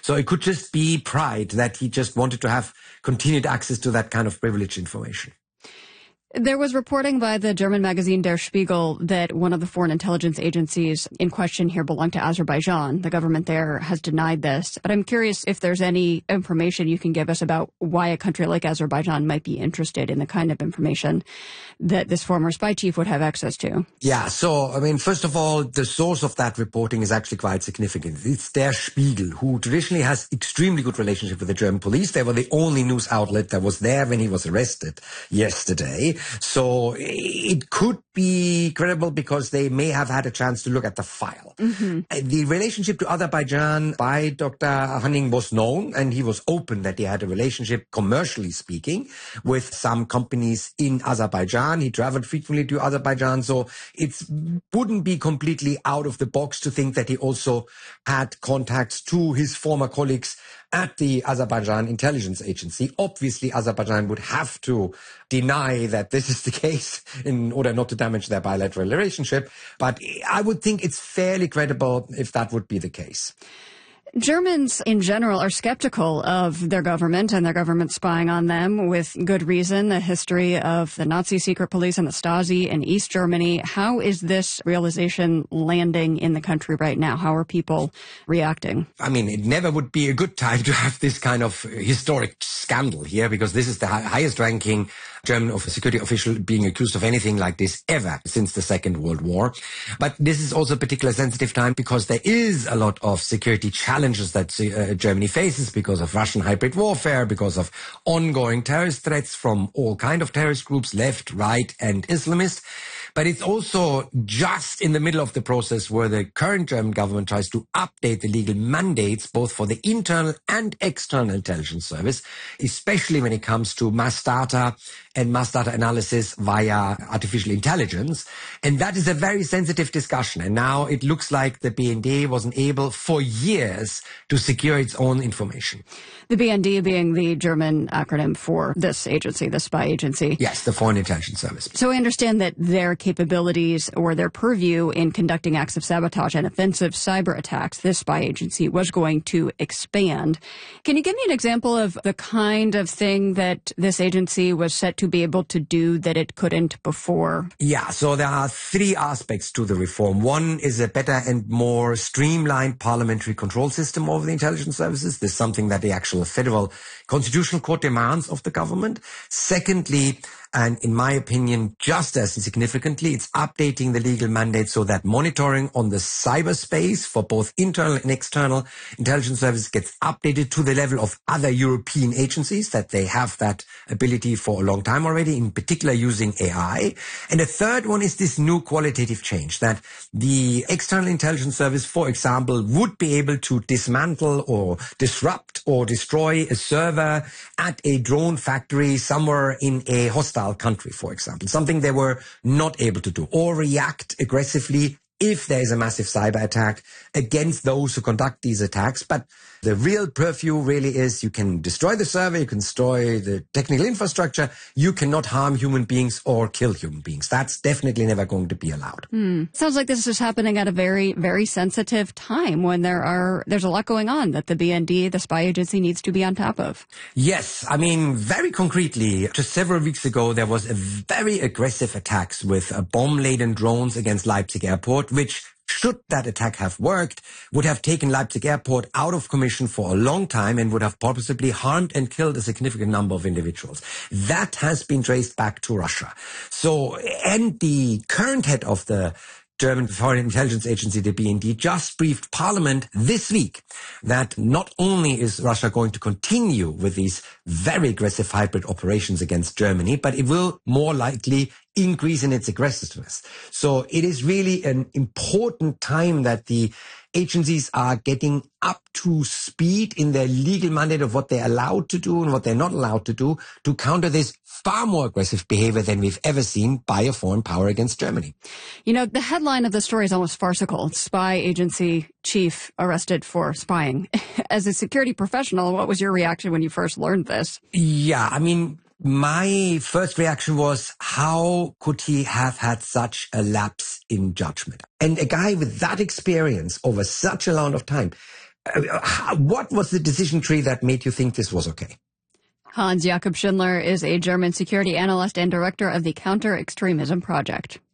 So it could just be pride that he just wanted to have continued access to that kind of privileged information. There was reporting by the German magazine Der Spiegel that one of the foreign intelligence agencies in question here belonged to Azerbaijan. The government there has denied this. But I'm curious if there's any information you can give us about why a country like Azerbaijan might be interested in the kind of information that this former spy chief would have access to. Yeah, so, I mean, first of all, the source of that reporting is actually quite significant. It's Der Spiegel, who traditionally has extremely good relationship with the German police. They were the only news outlet that was there when he was arrested yesterday. So it could be credible because they may have had a chance to look at the file. The relationship to Azerbaijan by Dr. Hanning was known, and he was open that he had a relationship, commercially speaking, with some companies in Azerbaijan. He traveled frequently to Azerbaijan, so it wouldn't be completely out of the box to think that he also had contacts to his former colleagues at the Azerbaijan intelligence agency. Obviously, Azerbaijan would have to deny that this is the case in order not to damage their bilateral relationship. But I would think it's fairly credible if that would be the case. Germans in general are skeptical of their government and their government spying on them with good reason. The history of the Nazi secret police and the Stasi in East Germany. How is this realization landing in the country right now? How are people reacting? I mean, it never would be a good time to have this kind of historic scandal here, because this is the highest ranking German security official being accused of anything like this ever since the Second World War. But this is also a particularly sensitive time because there is a lot of security challenges that Germany faces because of Russian hybrid warfare, because of ongoing terrorist threats from all kinds of terrorist groups, left, right, and Islamist. But it's also just in the middle of the process where the current German government tries to update the legal mandates, both for the internal and external intelligence service, especially when it comes to mass data and mass data analysis via artificial intelligence. And that is a very sensitive discussion. And now it looks like the BND wasn't able for years to secure its own information. The BND being the German acronym for this agency, the spy agency. Yes, the Foreign Intelligence Service. So I understand that their capabilities or their purview in conducting acts of sabotage and offensive cyber attacks, this spy agency was going to expand. Can you give me an example of the kind of thing that this agency was set to be able to do that it couldn't before? Yeah, so there are three aspects to the reform. One is a better and more streamlined parliamentary control system over the intelligence services. This is something that the actual Federal Constitutional Court demands of the government. Secondly, and in my opinion, just as significantly, it's updating the legal mandate so that monitoring on the cyberspace for both internal and external intelligence services gets updated to the level of other European agencies, that they have that ability for a long time already, in particular using AI. And the third one is this new qualitative change, that the external intelligence service, for example, would be able to dismantle or disrupt or destroy a server at a drone factory somewhere in a hostile country, for example, something they were not able to do, or react aggressively if there is a massive cyber attack against those who conduct these attacks. But the real purview really is you can destroy the server, you can destroy the technical infrastructure, you cannot harm human beings or kill human beings. That's definitely never going to be allowed. Sounds like this is happening at a very, very sensitive time when there's a lot going on that the BND, the spy agency, needs to be on top of. Yes, I mean, very concretely, just several weeks ago, there was a very aggressive attacks with bomb-laden drones against Leipzig Airport, which, should that attack have worked, would have taken Leipzig Airport out of commission for a long time and would have possibly harmed and killed a significant number of individuals. That has been traced back to Russia. So, and the current head of the German Foreign Intelligence Agency, the BND, just briefed Parliament this week that not only is Russia going to continue with these very aggressive hybrid operations against Germany, but it will more likely increase in its aggressiveness. So it is really an important time that the agencies are getting up to speed in their legal mandate of what they're allowed to do and what they're not allowed to do to counter this far more aggressive behavior than we've ever seen by a foreign power against Germany. You know, the headline of the story is almost farcical. Spy agency chief arrested for spying. As a security professional, what was your reaction when you first learned this? Yeah, I mean, my first reaction was, how could he have had such a lapse in judgment? And a guy with that experience over such a long of time, What was the decision tree that made you think this was okay? Hans Jakob Schindler is a German security analyst and director of the Counter-Extremism Project.